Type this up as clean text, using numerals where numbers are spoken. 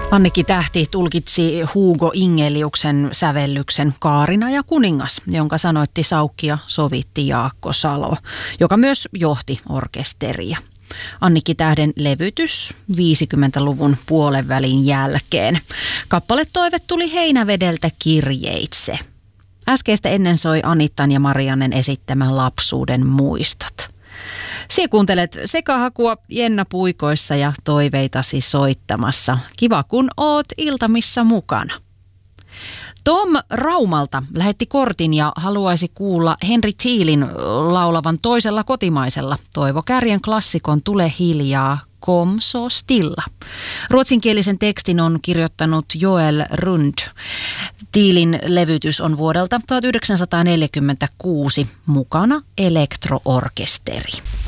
Annikki Tähti tulkitsi Hugo Ingeliuksen sävellyksen Kaarina ja kuningas, jonka sanoitti Saukki ja sovitti Jaakko Salo, joka myös johti orkesteria. Annikki Tähden levytys 50-luvun puolenvälin jälkeen. Kappaletoive tuli Heinävedeltä kirjeitse. Äskeistä ennen soi Anittan ja Mariannen esittämän Lapsuuden muistot. Sinä kuuntelet Sekahakua Jenna Puikoissa ja toiveitasi soittamassa. Kiva kun oot iltamissa mukana. Tom Raumalta lähetti kortin ja haluaisi kuulla Henry Thielin laulavan toisella kotimaisella Toivo Kärjen klassikon Tule hiljaa, Kom så stilla. Ruotsinkielisen tekstin on kirjoittanut Joel Rund. Thielin levytys on vuodelta 1946, mukana elektroorkesteri.